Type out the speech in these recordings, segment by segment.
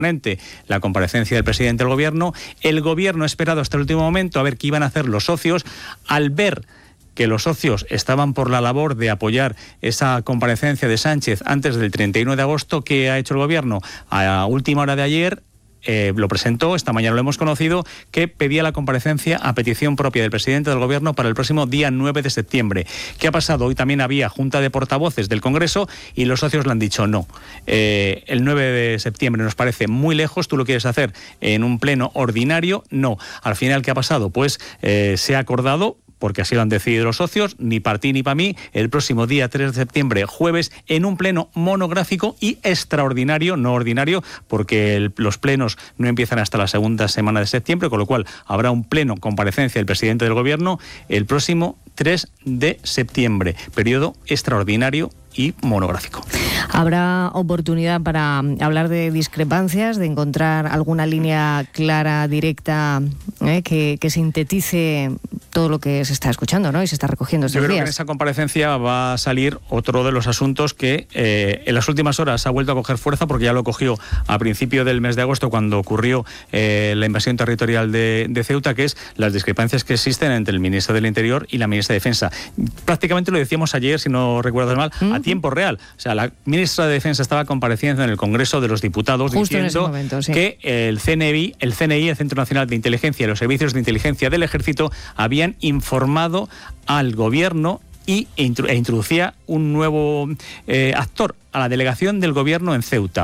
la comparecencia del presidente del gobierno. El gobierno ha esperado hasta el último momento a ver qué iban a hacer los socios. Al ver que los socios estaban por la labor de apoyar esa comparecencia de Sánchez antes del 31 de agosto, ¿qué ha hecho el gobierno? A última hora de ayer lo presentó, esta mañana lo hemos conocido, que pedía la comparecencia a petición propia del presidente del gobierno para el próximo día 9 de septiembre. ¿Qué ha pasado? Hoy también había junta de portavoces del Congreso y los socios le han dicho no. El 9 de septiembre nos parece muy lejos, tú lo quieres hacer en un pleno ordinario, no. Al final, ¿qué ha pasado? Pues se ha acordado, porque así lo han decidido los socios, ni para ti ni para mí, el próximo día 3 de septiembre, jueves, en un pleno monográfico y extraordinario, no ordinario, porque los plenos no empiezan hasta la segunda semana de septiembre, con lo cual habrá un pleno comparecencia del presidente del gobierno el próximo 3 de septiembre, periodo extraordinario y monográfico. Habrá oportunidad para hablar de discrepancias, de encontrar alguna línea clara, directa, que sintetice todo lo que se está escuchando, ¿no? Y se está recogiendo estos días. Yo creo que en esa comparecencia va a salir otro de los asuntos que en las últimas horas ha vuelto a coger fuerza, porque ya lo cogió a principio del mes de agosto, cuando ocurrió la invasión territorial de Ceuta, que es las discrepancias que existen entre el ministro del Interior y la ministra de Defensa. Prácticamente lo decíamos ayer, si no recuerdo mal, a tiempo real. O sea, la ministra de Defensa estaba compareciendo en el Congreso de los Diputados justo diciendo en ese momento, sí, que el CNI, el Centro Nacional de Inteligencia y los servicios de inteligencia del Ejército habían informado al gobierno e introducía un nuevo actor a la delegación del gobierno en Ceuta.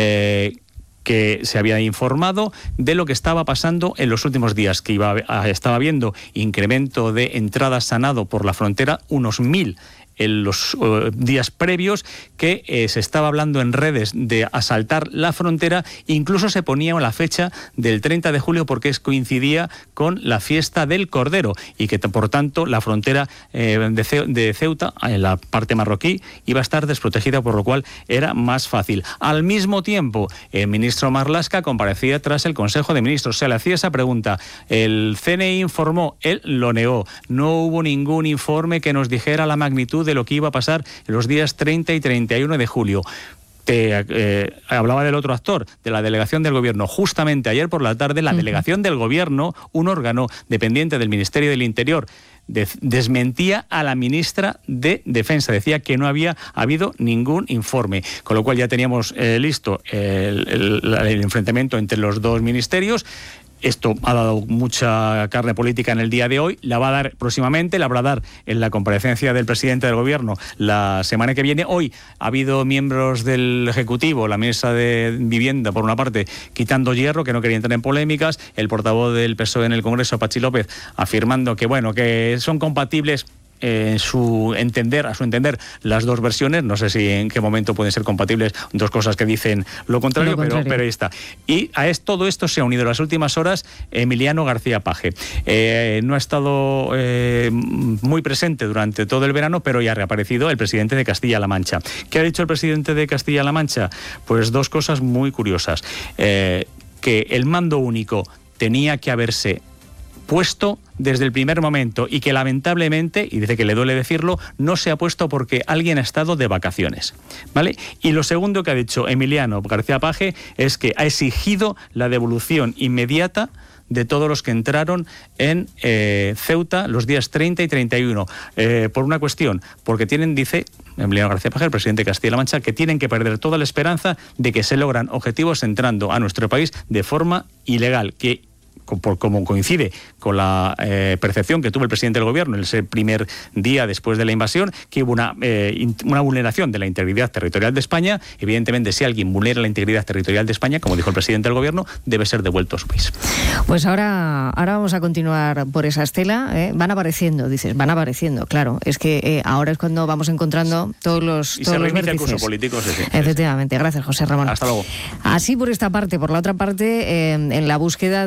Que se había informado de lo que estaba pasando en los últimos días, que estaba habiendo incremento de entradas sanado por la frontera, unos 1000 en los días previos, que se estaba hablando en redes de asaltar la frontera. Incluso se ponía la fecha del 30 de julio porque coincidía con la fiesta del Cordero y que por tanto la frontera de Ceuta, en la parte marroquí, iba a estar desprotegida, por lo cual era más fácil. Al mismo tiempo, el ministro Marlaska comparecía tras el Consejo de Ministros. Se le hacía esa pregunta. El CNI informó, él lo negó. No hubo ningún informe que nos dijera la magnitud de lo que iba a pasar en los días 30 y 31 de julio. Hablaba del otro actor, de la delegación del gobierno. Justamente ayer por la tarde, la delegación del gobierno, un órgano dependiente del Ministerio del Interior, desmentía a la ministra de Defensa. Decía que no había habido ningún informe, con lo cual ya teníamos listo el enfrentamiento entre los dos ministerios. Esto ha dado mucha carne política en el día de hoy, la va a dar próximamente, la va a dar en la comparecencia del presidente del gobierno la semana que viene. Hoy ha habido miembros del Ejecutivo, la ministra de Vivienda, por una parte, quitando hierro, que no quería entrar en polémicas, el portavoz del PSOE en el Congreso, Patxi López, afirmando que son compatibles a su entender, las dos versiones. No sé si en qué momento pueden ser compatibles dos cosas que dicen lo contrario, pero ahí está. Y todo esto se ha unido en las últimas horas Emiliano García Paje. No ha estado muy presente durante todo el verano, pero ya ha reaparecido el presidente de Castilla-La Mancha. ¿Qué ha dicho el presidente de Castilla-La Mancha? Pues dos cosas muy curiosas. Que el mando único tenía que haberse puesto desde el primer momento y que lamentablemente, y dice que le duele decirlo, no se ha puesto porque alguien ha estado de vacaciones, ¿vale? Y lo segundo que ha dicho Emiliano García Paje es que ha exigido la devolución inmediata de todos los que entraron en Ceuta los días 30 y 31, por una cuestión, porque dice Emiliano García Paje, el presidente de Castilla-La Mancha, que tienen que perder toda la esperanza de que se logran objetivos entrando a nuestro país de forma ilegal, que como coincide con la percepción que tuvo el presidente del gobierno en ese primer día después de la invasión, que hubo una vulneración de la integridad territorial de España. Evidentemente, si alguien vulnera la integridad territorial de España, como dijo el presidente del gobierno, debe ser devuelto a su país. Pues ahora vamos a continuar por esa estela. Van apareciendo, claro. Es que ahora es cuando vamos encontrando todos los vértices. El curso político, sí. Efectivamente. Gracias, José Ramón. Hasta luego. Así por esta parte. Por la otra parte, en la búsqueda de ese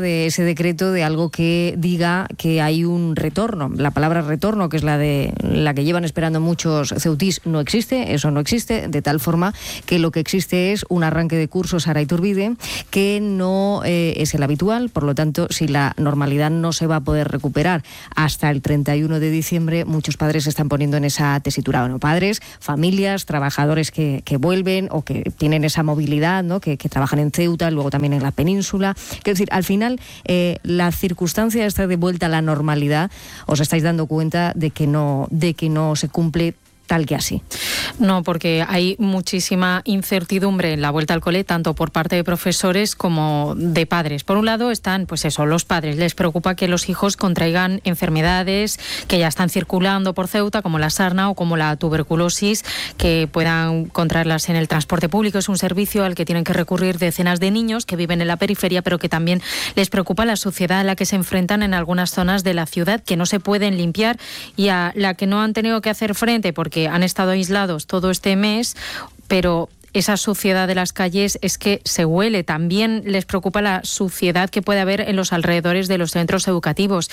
decreto de algo que diga que hay un retorno. La palabra retorno, que es la que llevan esperando muchos ceutís, no existe, eso no existe, de tal forma que lo que existe es un arranque de cursos Sara Iturbide que no es el habitual. Por lo tanto, si la normalidad no se va a poder recuperar hasta el 31 de diciembre, muchos padres se están poniendo en esa tesitura. Bueno, padres, familias, trabajadores que vuelven o que tienen esa movilidad, ¿no? que trabajan en Ceuta, luego también en la península. Quiero decir, al final, la circunstancia esta de vuelta a la normalidad, os estáis dando cuenta de que no se cumple tal que así. No, porque hay muchísima incertidumbre en la vuelta al cole, tanto por parte de profesores como de padres. Por un lado están, pues eso, los padres. Les preocupa que los hijos contraigan enfermedades que ya están circulando por Ceuta, como la sarna o como la tuberculosis, que puedan contraerlas en el transporte público. Es un servicio al que tienen que recurrir decenas de niños que viven en la periferia, pero que también les preocupa la suciedad a la que se enfrentan en algunas zonas de la ciudad, que no se pueden limpiar y a la que no han tenido que hacer frente porque han estado aislados todo este mes, pero esa suciedad de las calles es que se huele. También les preocupa la suciedad que puede haber en los alrededores de los centros educativos.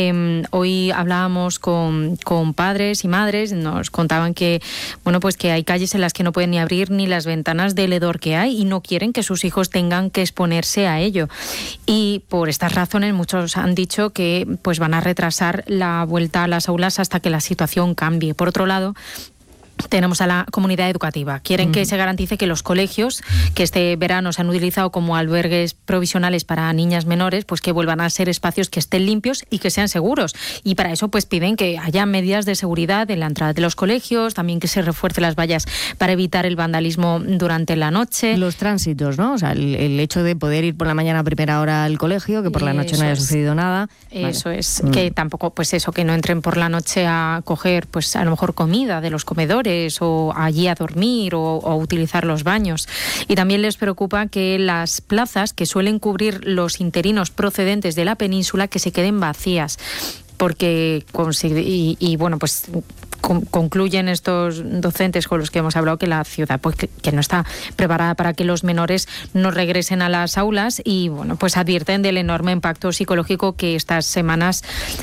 Hoy hablábamos con padres y madres, nos contaban que, bueno, pues que hay calles en las que no pueden ni abrir ni las ventanas del hedor que hay y no quieren que sus hijos tengan que exponerse a ello. Y por estas razones muchos han dicho que pues van a retrasar la vuelta a las aulas hasta que la situación cambie. Por otro lado, tenemos a la comunidad educativa. Quieren que se garantice que los colegios que este verano se han utilizado como albergues provisionales para niñas menores, pues que vuelvan a ser espacios que estén limpios y que sean seguros. Y para eso pues piden que haya medidas de seguridad en la entrada de los colegios, también que se refuercen las vallas para evitar el vandalismo durante la noche. Los tránsitos, ¿no? O sea, el hecho de poder ir por la mañana a primera hora al colegio, que por la noche no haya sucedido nada. Eso es, que tampoco, pues eso, que no entren por la noche a coger, pues a lo mejor comida de los comedores o allí a dormir o utilizar los baños. Y también les preocupa que las plazas que suelen cubrir los interinos procedentes de la península que se queden vacías, porque bueno, pues concluyen estos docentes con los que hemos hablado que la ciudad pues que no está preparada para que los menores no regresen a las aulas y bueno, pues advierten del enorme impacto psicológico que estas semanas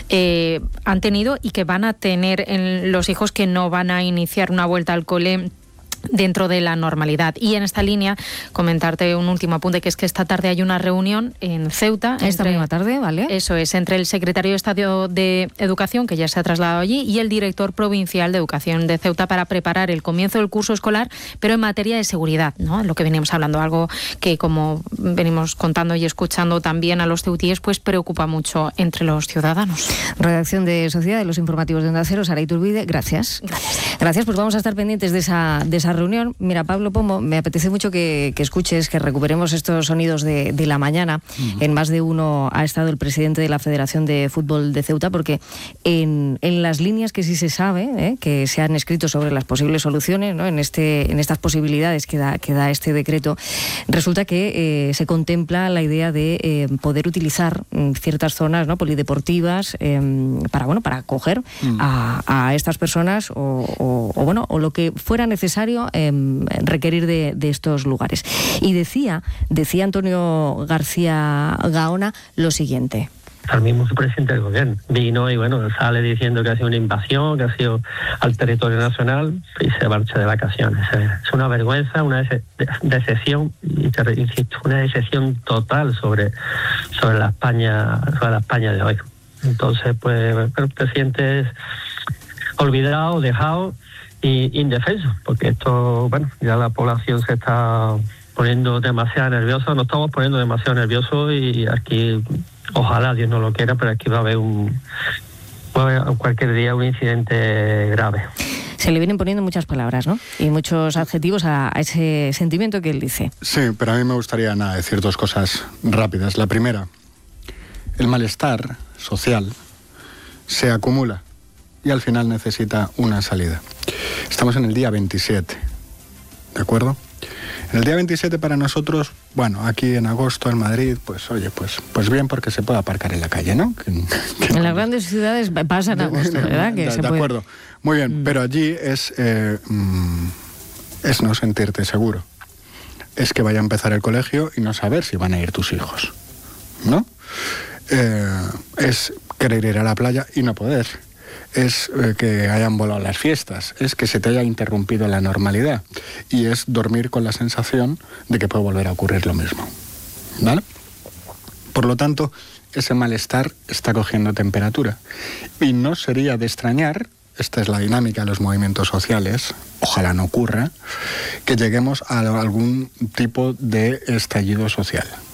han tenido y que van a tener en los hijos que no van a iniciar una vuelta al cole dentro de la normalidad. Y en esta línea, comentarte un último apunte, que es que esta tarde hay una reunión en Ceuta. Esta misma tarde, ¿vale? Eso es, entre el secretario de Estado de Educación, que ya se ha trasladado allí, y el director provincial de Educación de Ceuta para preparar el comienzo del curso escolar, pero en materia de seguridad, ¿no? Lo que veníamos hablando, algo que, como venimos contando y escuchando también a los ceutíes, pues preocupa mucho entre los ciudadanos. Redacción de Sociedad de los Informativos de Onda Cero, Sara Iturbide, gracias. Gracias, pues vamos a estar pendientes de esa reunión. Mira, Pablo Pombo, me apetece mucho que escuches, que recuperemos estos sonidos de la mañana. En más de uno ha estado el presidente de la Federación de Fútbol de Ceuta, porque en las líneas que sí se sabe, que se han escrito sobre las posibles soluciones, ¿no? en estas posibilidades que da este decreto, resulta que se contempla la idea de poder utilizar ciertas zonas, ¿no? polideportivas para acoger a estas personas o lo que fuera necesario requerir de estos lugares. Y decía Antonio García Gaona lo siguiente. Al mismo presidente del gobierno vino y bueno, sale diciendo que ha sido una invasión, que ha sido al territorio nacional y se marcha de vacaciones. Es una vergüenza, una decepción, y te insisto, una decepción total sobre la España de hoy. Entonces, pues el presidente es olvidado, dejado y indefenso, porque esto, bueno, ya la población se está poniendo demasiado nerviosa, nos estamos poniendo demasiado nerviosos y aquí, ojalá Dios no lo quiera, pero aquí va a haber cualquier día un incidente grave. Se le vienen poniendo muchas palabras, ¿no? Y muchos adjetivos a ese sentimiento que él dice. Sí, pero a mí me gustaría decir dos cosas rápidas. La primera, el malestar social se acumula y al final necesita una salida. Estamos en el día 27, ¿de acuerdo? En el día 27 para nosotros, bueno, aquí en agosto en Madrid, pues oye, pues bien, porque se puede aparcar en la calle, ¿no? En las grandes ciudades pasa en agosto, ¿verdad? De acuerdo, muy bien, pero allí es no sentirte seguro. Es que vaya a empezar el colegio y no saber si van a ir tus hijos, ¿no? es querer ir a la playa y no poder. Es que hayan volado las fiestas, es que se te haya interrumpido la normalidad y es dormir con la sensación de que puede volver a ocurrir lo mismo, ¿vale? Por lo tanto, ese malestar está cogiendo temperatura y no sería de extrañar, esta es la dinámica de los movimientos sociales, ojalá no ocurra, que lleguemos a algún tipo de estallido social.